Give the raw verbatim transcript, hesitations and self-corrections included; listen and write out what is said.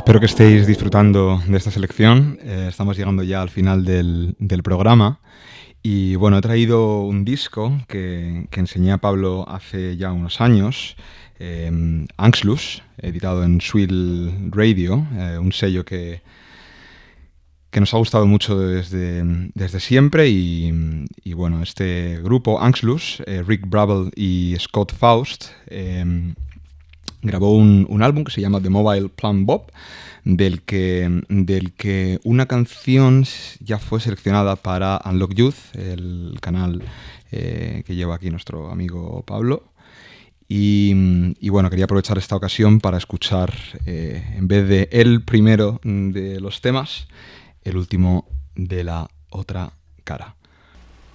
Espero que estéis disfrutando de esta selección. Eh, estamos llegando ya al final del, del programa. Y bueno, he traído un disco que, que enseñé a Pablo hace ya unos años, eh, Anxlus, editado en Swill Radio, eh, un sello que, que nos ha gustado mucho desde, desde siempre. Y, y bueno, este grupo, Anxlus, eh, Rick Brabble y Scott Faust, eh, grabó un, un álbum que se llama The Mobile Plum Bob, del que, del que una canción ya fue seleccionada para Unlock Youth, el canal eh, que lleva aquí nuestro amigo Pablo. Y, y bueno, quería aprovechar esta ocasión para escuchar, eh, en vez de el primero de los temas, el último de la otra cara.